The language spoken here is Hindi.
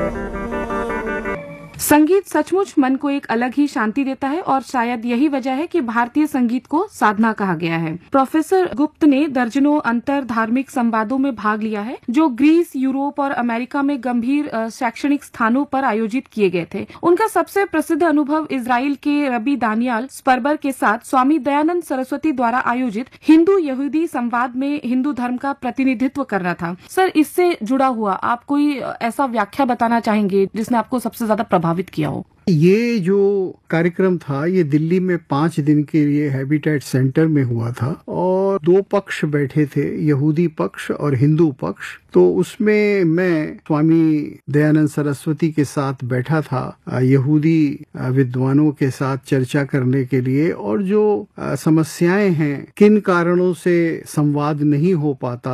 संगीत सचमुच मन को एक अलग ही शांति देता है और शायद यही वजह है कि भारतीय संगीत को साधना कहा गया है। प्रोफेसर गुप्त ने दर्जनों अंतर धार्मिक संवादों में भाग लिया है जो ग्रीस, यूरोप और अमेरिका में गंभीर शैक्षणिक स्थानों पर आयोजित किए गए थे। उनका सबसे प्रसिद्ध अनुभव इजराइल के रबी दानियाल स्परबर के साथ स्वामी दयानंद सरस्वती द्वारा आयोजित हिंदू यहूदी संवाद में हिंदू धर्म का प्रतिनिधित्व करना था। सर, इससे जुड़ा हुआ आप कोई ऐसा व्याख्या बताना चाहेंगे जिसने आपको सबसे ज्यादा प्रभावित किया हो? ये जो कार्यक्रम था ये दिल्ली में 5 दिन के लिए हैबिटेट सेंटर में हुआ था और 2 पक्ष बैठे थे, यहूदी पक्ष और हिंदू पक्ष। तो उसमें मैं स्वामी दयानंद सरस्वती के साथ बैठा था यहूदी विद्वानों के साथ चर्चा करने के लिए, और जो समस्याएं हैं, किन कारणों से संवाद नहीं हो पाता,